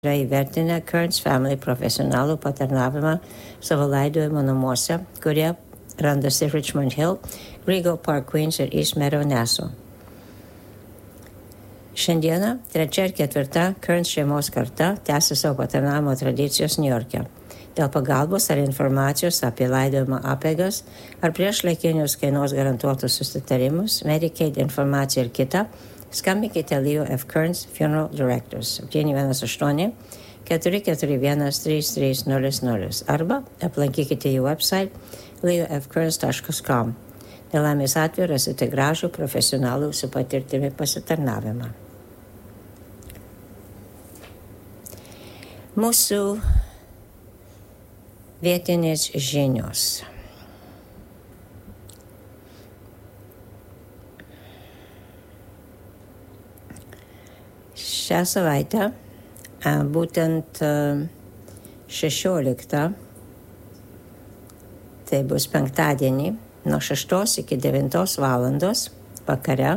yra įvertinę Kearns Family profesionalų patarnavimą savo laidojimo namuose, kurie randasi Richmond Hill, Regal Park, Queens ir East Meadow, Nassau. Šiandieną 3 ir 4 Kearns šeimos karta tęsia savo patarnavimo tradicijos Niujorke. Dėl pagalbos ar informacijos apie laidojimo apeigas ar priešlaikinius kainos garantuotus susitarimus, Medicaid informaciją ir kitą, skambinkite Leo F. Kearns Funeral Directors 718-441-3300 arba aplankykite jų website leofkearns.com. Nelaimės atveju rasite gražų profesionalų su patirtimi pasitarnavimą. Mūsų vietinės žinios. Šią savaitę, būtent 16, tai bus penktadienį, nuo 6 iki 9 valandos vakare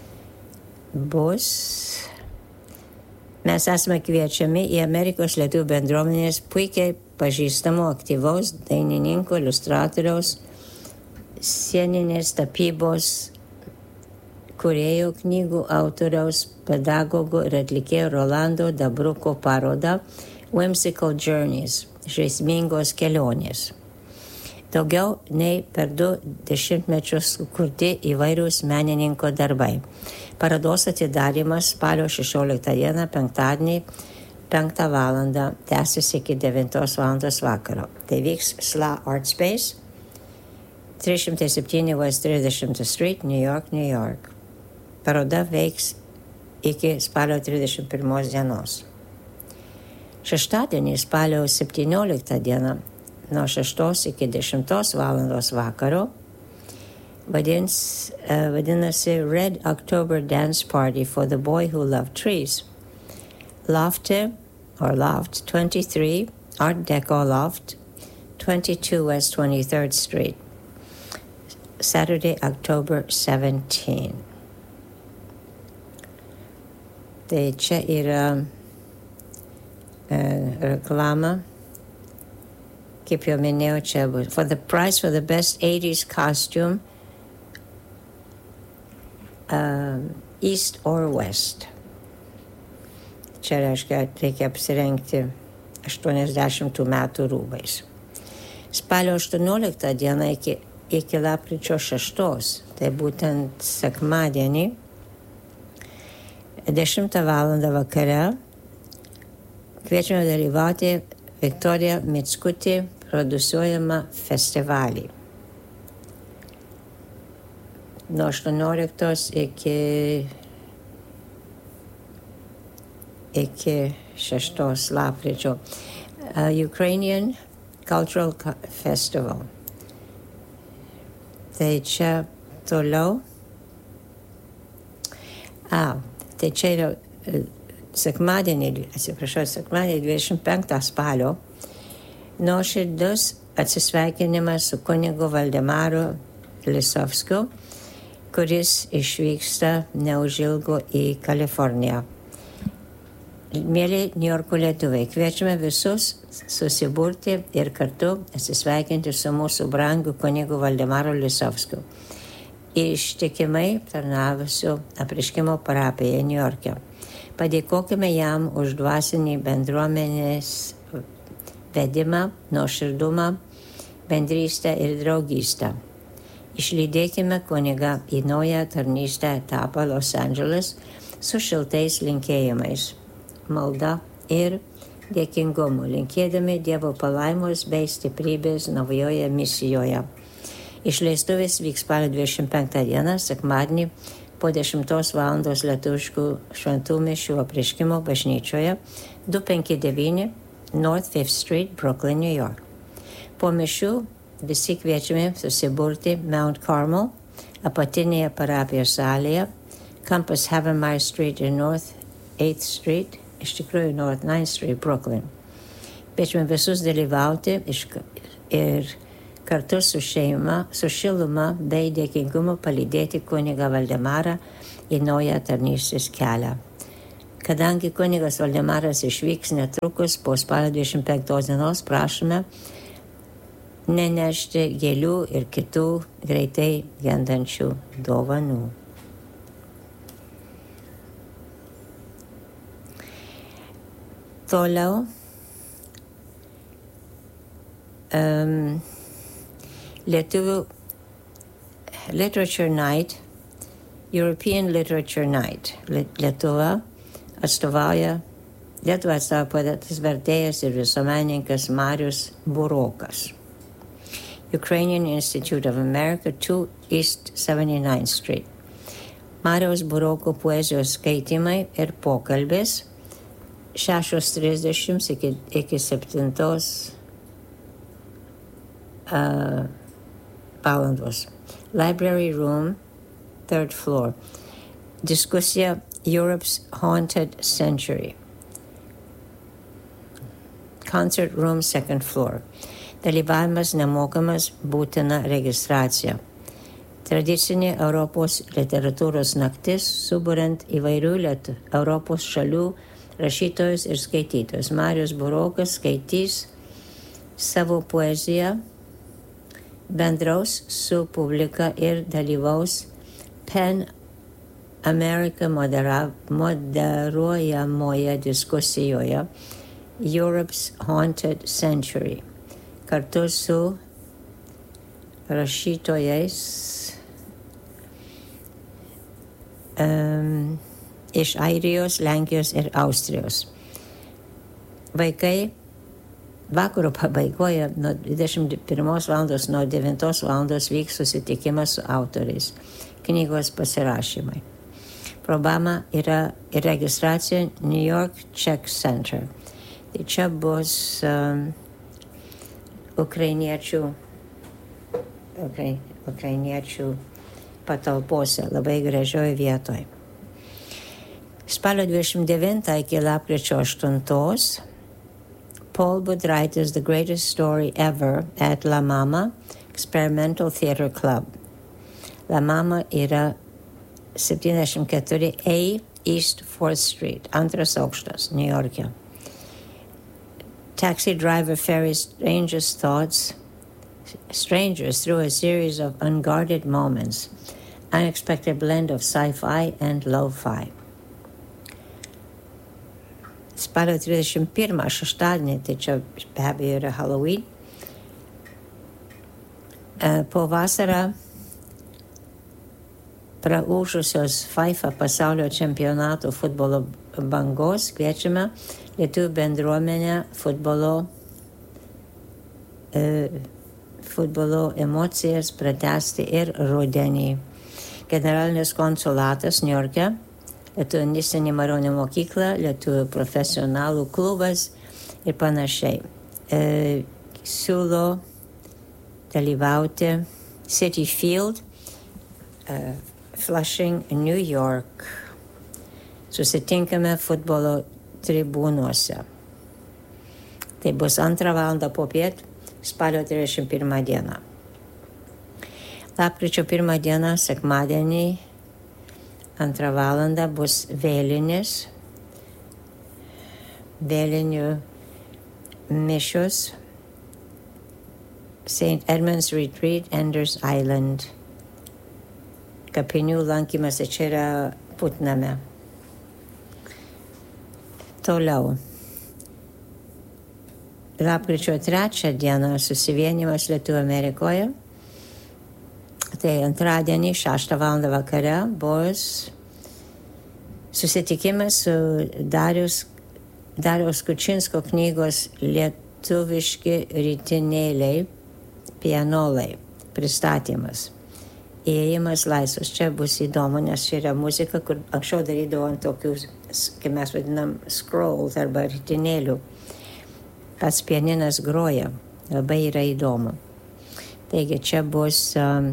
mes esame kviečiami į Amerikos lietuvių bendruomenės puikiai pažįstamo aktyvaus dainininko, iliustratoriaus, sieninės tapybos, kūrėjų knygų autoriaus, pedagogo ir atlikėjo Rolando Dabruko parodą Whimsical Journeys – žaismingos kelionės. Daugiau nei per 2 dešimtmečius sukurti įvairūs menininko darbai. Parodos atidarymas spalio 16 dieną, penktadienį, 5 valandą, tęsis iki 9 valandos vakaro. Tai vyks SLA Art Space, 307 West 30th Street, New York, New York. Paroda veiks iki spalio 31 dienos. Šeštadienį spalio 17 dieną nuo 6 iki 10 valandos vakaro vadinasi Red October Dance Party for the Boy Who Loved Trees. Loft 23, Art Deco Loft, 22 West 23rd Street. Saturday, October 17. Tai čia yra reklama. Kaip jau minėjau, čia bus. For the prize for the best 80s costume, East or West. Čia reiškia, reikia apsirengti 80 metų rūbais. Spalio 18 dieną iki lapkričio 6, tai būtent sekmadienį, 10 valandą vakare kviečiame dalyvauti Viktorija Mickutė produsuojama festivalį. Nuo 18 iki 6 lapkričio. Ukrainian Cultural Festival. Tai čia toliau. Tai čia yra sekmadienį 25 spalio nuoširdus atsisveikinimas su kunigu Valdemaru Lisovskiu, kuris išvyksta neužilgo į Kaliforniją. Mėly Niujorko lietuviai, kviečiame visus susiburti ir kartu atsisveikinti su mūsų brangiu kunigu Valdemaru Lisovskiu, ištikimai tarnavusiu Apreiškimo parapijoje Niujorke. Padėkokime jam už dvasinį bendruomenės vedimą, nuoširdumą, bendrystę ir draugystę. Išlydėkime kunigą į naują tarnystę etapą Los Angeles su šiltais linkėjimais, malda ir dėkingumu, linkėdami Dievo palaimos bei stiprybės naujoje misijoje. Išleistuvės vyks spalio 25 dieną, sekmadienį, po 10 valandos lietuviškų šventų mišių Apreiškimo bažnyčioje 259 North 5th Street, Brooklyn, New York. Po mišių visi kviečiami susiburti Mount Carmel, apatinėje parapijos salėje, Campus Havemeyer Street ir North 8th Street, iš tikrųjų North 9th Street, Brooklyn. Kviečiame visus dalyvauti ir kartu su šeima, su šiluma bei dėkingumu palydėti kunigą Valdemarą į naują tarnystės kelią. Kadangi kunigas Valdemaras išvyks netrukus po spalio 25 dienos, prašome nenešti gėlių ir kitų greitai gendančių dovanų. Toliau Lietuvių Literature Night, European Literature Night. Lietuva atstovauja poetas vertėjas ir visuomenininkas Marius Burokas. Ukrainian Institute of America, 2 East 79th Street. Mariaus Buroko poezijos skaitimai ir pokalbis 6:30 iki 7 valandos. Library Room, 3rd floor. Diskusija Europe's Haunted Century. Concert Room, 2nd floor. Dalyvavimas nemokamas, būtina registracija. Tradicinė Europos literatūros naktis, suburiant įvairių Europos šalių rašytojus ir skaitytojus. Marius Burokas skaitys savo poeziją, bendraus su publika ir dalyvaus PEN America moderuojamoje diskusijoje Europe's Haunted Century. Kartu su rašytojais iš Airijos, Lenkijos ir Austrijos. Vaikai vakaro pabaigoje nuo 21 valandos, nuo 9 valandos vyks susitikimas su autoriais. Knygos pasirašymai. Programa yra registracija New York Czech Center. Tai čia bus ukrainiečių patalpose, labai gražioje vietoje. Spalio 29 iki lapkričio 8 Paul Budraitis The Greatest Story Ever at La Mama Experimental Theatre Club. La Mama yra 74A East 4th Street, antras aukštas, New York'e. Taxi driver ferries strangers through a series of unguarded moments, unexpected blend of sci-fi and lo-fi. Spalio 31 šeštadienį, tai čia be abejo yra Halloween. Po vasarą praūžusios FIFA pasaulio čempionato futbolo bangos kviečiame lietuvių bendruomenę futbolo emocijas pratęsti ir rudenį. Generalinis konsulatas Niujorke, Lietuvių Maironio mokykla, Lietuvių profesionalų klubas ir panašiai. Siūlo dalyvauti City Field, Flushing, New York. Susitinkame futbolo tribūnuose. Tai bus 2 valandą popiet, spalio 31 dieną. Lapkričio 1 dieną, sekmadienį, 2 valandą bus vėlinės, vėlinių mišios, St. Edmunds Retreat, Enders Island. Kapinių lankymas čia yra Putname. Toliau. Lapkričio 3 dieną susivienimas Lietuvių Amerikoje. Tai antradienį 6 valandą vakare bus susitikimas su Dariaus Kučinsko knygos Lietuviški rytinėliai, pianolai pristatymas. Įėjimas laisvas. Čia bus įdomu, nes čia yra muzika, kur anksčiau darydavom tokius, kaip mes vadinam, scrolls arba rytinėlių. Pats pianinas groja. Labai yra įdomu. Taigi čia bus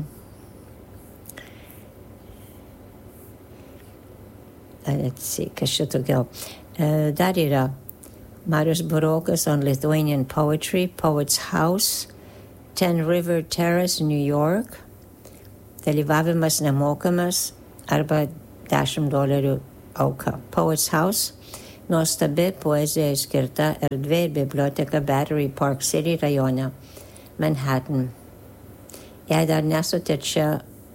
kas čia tokiau. Dar yra Marius Burokas on Lithuanian Poetry, Poets House, 10 River Terrace, New York. Dalyvavimas nemokamas arba $10 auka. Poets House, Nuostabi poezijai skirta erdvė ir biblioteka Battery Park City rajone, Manhattan. Jei dar nesate čia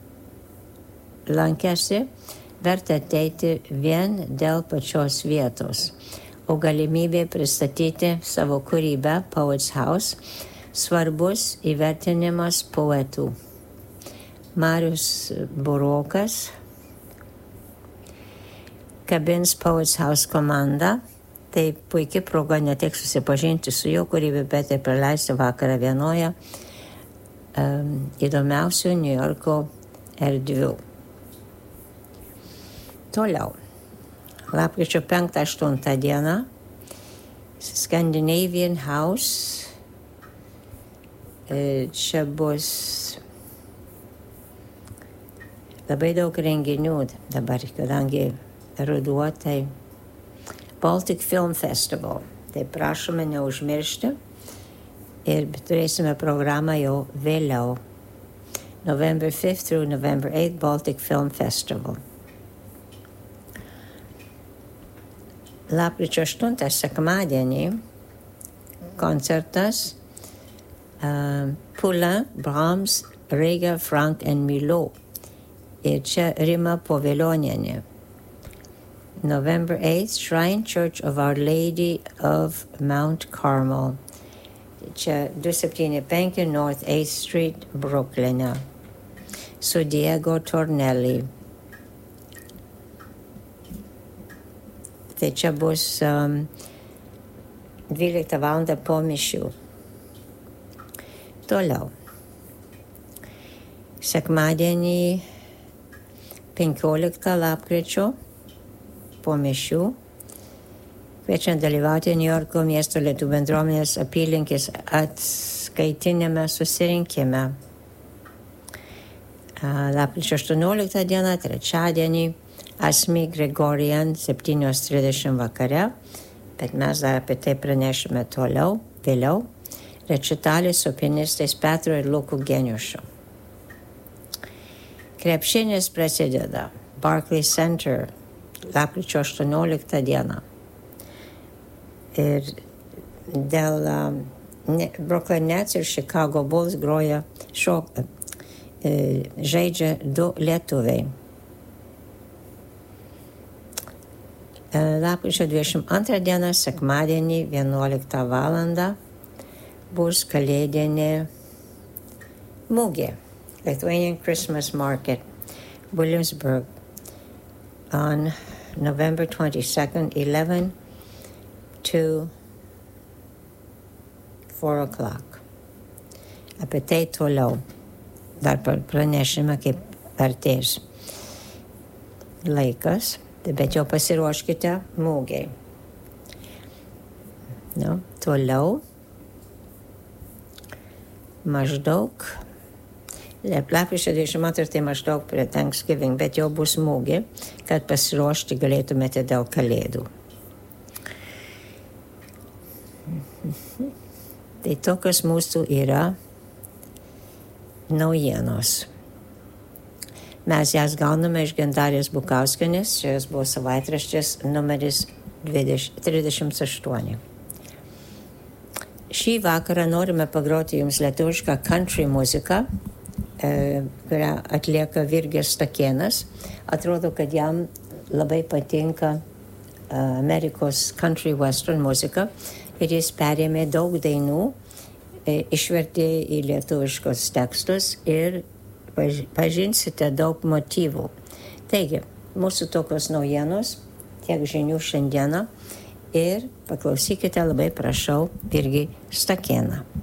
lankęsi, verta ateiti vien dėl pačios vietos, o galimybė pristatyti savo kūrybą Poets House svarbus įvertinimas poetų. Marius Burokas kabins Poets House komandą. Tai puikia proga ne tik susipažinti su jo kūryba, bet ir praleisti vakarą vienoje įdomiausių New Yorko erdvių. Toliau. Lapkričio 5-8 dieną Scandinavian House. Čia bus labai daug renginių dabar, kadangi ruduo, tai Baltic Film Festival. Tai prašome neužmiršti ir turėsime programą jau vėliau. November 5th through November 8th Baltic Film Festival. Lapkričio 8 sekmadienį koncertas Poulain, Brahms, Reger, Franck and Milot. Ir čia Rima Povilionienė. November 8th, Shrine Church of Our Lady of Mount Carmel. Čia 275 North 8th Street, Brooklyn. Su Diego Tornelli. Tai čia bus 12 val. Po mišių. Toliau. Sekmadienį 15 lapkričio po mišių kviečiant dalyvauti New Yorko miesto lietuvių bendruomenės apylinkės atskaitinėme susirinkime. Lapkričio 18 dieną, trečiadienį, Asmi Gregorian 7:30 vakare, bet mes dar apie tai pranešime vėliau. Rečitalis su pianistais Petru ir Luku Geniušu. Krepšinis prasideda Barclays Center lapkričio 18 dieną. Ir dėl Brooklyn Nets ir Chicago Bulls žaidžia 2 lietuviai. Lapkričio 22 dieną, sekmadienį, 11 val. Bus kalėdinė mugė, Lithuanian Christmas Market, Williamsburg, on November 22nd, 11 to 4 o'clock. Apie tai toliau. Dar pranešime, kaip artės laikas, bet jau pasiruoškite mūgiai. Toliau. Maždaug, lapkričio 22 tai maždaug prie Thanksgiving, bet jau bus mūgė, kad pasiruošti galėtumėte dėl kalėdų. Tai tokios mūsų yra naujienos. Mes jas gauname iš Gintarės Bukauskienės, šis buvo savaitraštis numeris 38. Šį vakarą norime pagroti jums lietuvišką country muziką, kurią atlieka Virgis Stakėnas. Atrodo, kad jam labai patinka Amerikos country western muzika ir jis perėmė daug dainų, išvertė į lietuviškos tekstus ir pažinsite daug motyvų. Taigi, mūsų tokios naujienos, tiek žinių šiandieną ir paklausykite, labai prašau, Virgį Stakėną.